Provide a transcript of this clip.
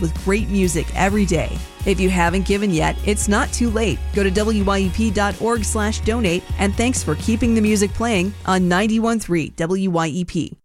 with great music every day. If you haven't given yet, it's not too late. Go to wyep.org/donate, and thanks for keeping the music playing on 91.3 WYEP.